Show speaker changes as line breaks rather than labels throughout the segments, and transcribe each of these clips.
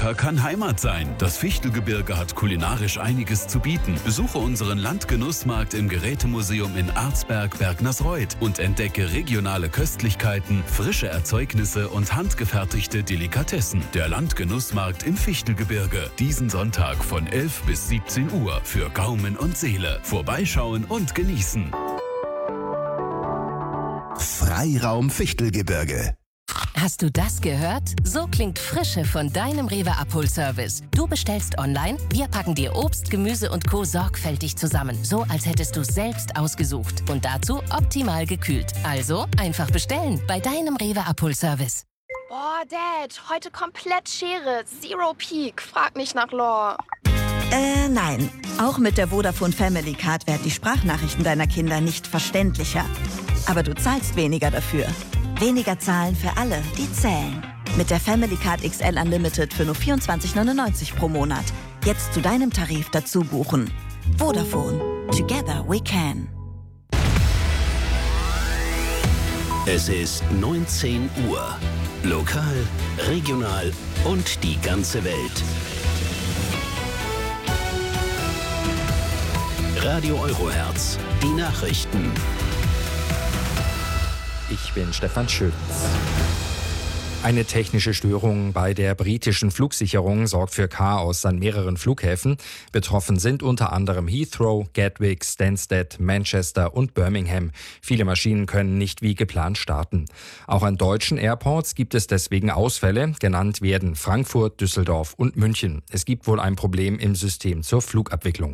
Winter kann Heimat sein. Das Fichtelgebirge hat kulinarisch einiges zu bieten. Besuche unseren Landgenussmarkt im Gerätemuseum in Arzberg-Bergnersreuth und entdecke regionale Köstlichkeiten, frische Erzeugnisse und handgefertigte Delikatessen. Der Landgenussmarkt im Fichtelgebirge. Diesen Sonntag von 11 bis 17 Uhr für Gaumen und Seele. Vorbeischauen und genießen.
Freiraum Fichtelgebirge.
Hast du das gehört? So klingt Frische von deinem Rewe-Abholservice. Du bestellst online, wir packen dir Obst, Gemüse und Co. sorgfältig zusammen. So, als hättest du es selbst ausgesucht. Und dazu optimal gekühlt. Also, einfach bestellen bei deinem Rewe-Abholservice.
Boah, Dad, heute komplett Schere. Zero Peak. Frag nicht nach Lore.
Nein. Auch mit der Vodafone Family Card werden die Sprachnachrichten deiner Kinder nicht verständlicher. Aber du zahlst weniger dafür. Weniger zahlen für alle, die zählen. Mit der Family Card XL Unlimited für nur 24,99 pro Monat. Jetzt zu deinem Tarif dazu buchen. Vodafone. Together we can.
Es ist 19 Uhr. Lokal, regional und die ganze Welt. Radio Eurohertz. Die Nachrichten.
Ich bin Stefan Schütz. Eine technische Störung bei der britischen Flugsicherung sorgt für Chaos an mehreren Flughäfen. Betroffen sind unter anderem Heathrow, Gatwick, Stansted, Manchester und Birmingham. Viele Maschinen können nicht wie geplant starten. Auch an deutschen Airports gibt es deswegen Ausfälle. Genannt werden Frankfurt, Düsseldorf und München. Es gibt wohl ein Problem im System zur Flugabwicklung.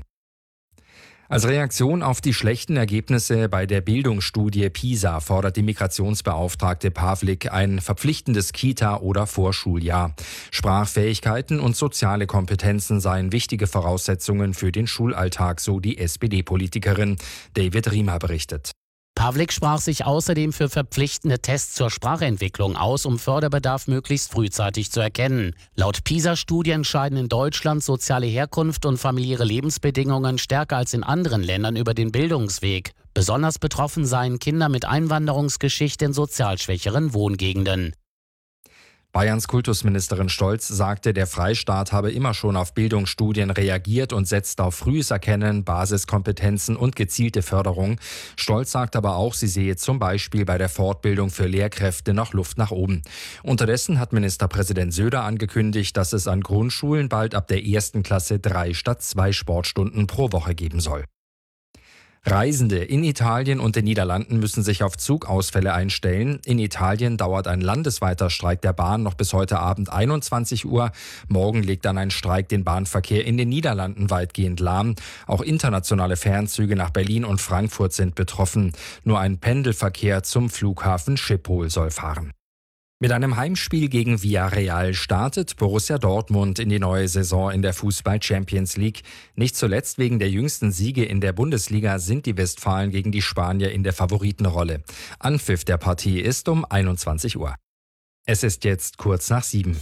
Als Reaktion auf die schlechten Ergebnisse bei der Bildungsstudie PISA fordert die Migrationsbeauftragte Pavlik ein verpflichtendes Kita- oder Vorschuljahr. Sprachfähigkeiten und soziale Kompetenzen seien wichtige Voraussetzungen für den Schulalltag, so die SPD-Politikerin. David Riemer berichtet.
Pavlik sprach sich außerdem für verpflichtende Tests zur Sprachentwicklung aus, um Förderbedarf möglichst frühzeitig zu erkennen. Laut PISA-Studie entscheiden in Deutschland soziale Herkunft und familiäre Lebensbedingungen stärker als in anderen Ländern über den Bildungsweg. Besonders betroffen seien Kinder mit Einwanderungsgeschichte in sozial schwächeren Wohngegenden.
Bayerns Kultusministerin Stolz sagte, der Freistaat habe immer schon auf Bildungsstudien reagiert und setzt auf frühes Erkennen, Basiskompetenzen und gezielte Förderung. Stolz sagt aber auch, sie sehe zum Beispiel bei der Fortbildung für Lehrkräfte noch Luft nach oben. Unterdessen hat Ministerpräsident Söder angekündigt, dass es an Grundschulen bald ab der 1. Klasse 3 statt 2 Sportstunden pro Woche geben soll. Reisende in Italien und den Niederlanden müssen sich auf Zugausfälle einstellen. In Italien dauert ein landesweiter Streik der Bahn noch bis heute Abend 21 Uhr. Morgen legt dann ein Streik den Bahnverkehr in den Niederlanden weitgehend lahm. Auch internationale Fernzüge nach Berlin und Frankfurt sind betroffen. Nur ein Pendelverkehr zum Flughafen Schiphol soll fahren. Mit einem Heimspiel gegen Villarreal startet Borussia Dortmund in die neue Saison in der Fußball-Champions League. Nicht zuletzt wegen der jüngsten Siege in der Bundesliga sind die Westfalen gegen die Spanier in der Favoritenrolle. Anpfiff der Partie ist um 21 Uhr. Es ist jetzt kurz nach 7.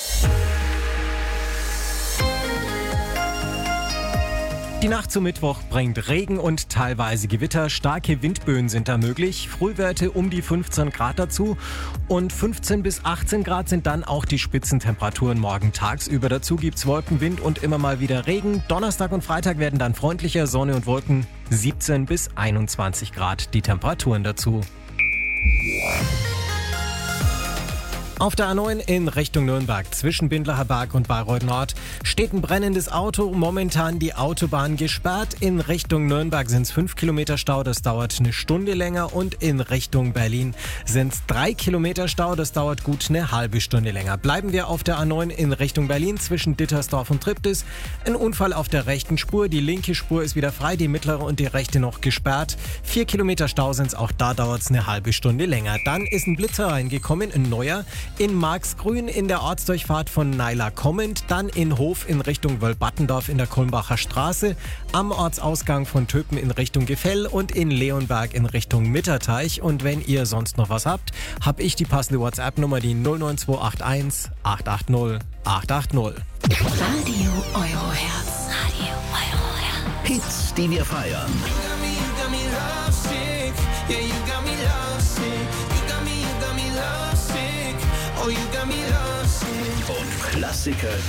Die Nacht zum Mittwoch bringt Regen und teilweise Gewitter. Starke Windböen sind da möglich. Frühwerte um die 15 Grad dazu. Und 15 bis 18 Grad sind dann auch die Spitzentemperaturen morgen tagsüber. Dazu gibt's Wolken, Wind und immer mal wieder Regen. Donnerstag und Freitag werden dann freundlicher, Sonne und Wolken. 17 bis 21 Grad die Temperaturen dazu. Auf der A9 in Richtung Nürnberg zwischen Bindlacher Berg und Bayreuth Nord steht ein brennendes Auto. Momentan die Autobahn gesperrt. In Richtung Nürnberg sind es 5 Kilometer Stau, das dauert eine Stunde länger. Und in Richtung Berlin sind es 3 Kilometer Stau, das dauert gut eine halbe Stunde länger. Bleiben wir auf der A9 in Richtung Berlin zwischen Dittersdorf und Triptis. Ein Unfall auf der rechten Spur. Die linke Spur ist wieder frei, die mittlere und die rechte noch gesperrt. 4 Kilometer Stau sind es, auch da dauert es eine halbe Stunde länger. Dann ist ein Blitzer reingekommen, ein neuer. In Marxgrün in der Ortsdurchfahrt von Naila kommend, dann in Hof in Richtung Wölbattendorf in der Kulmbacher Straße, am Ortsausgang von Töpen in Richtung Gefell und in Leonberg in Richtung Mitterteich. Und wenn ihr sonst noch was habt, habe ich die passende WhatsApp-Nummer, die 09281 880 880.
Radio Eurohertz. Radio Eurohertz.
Hits, die wir feiern. Und Klassiker,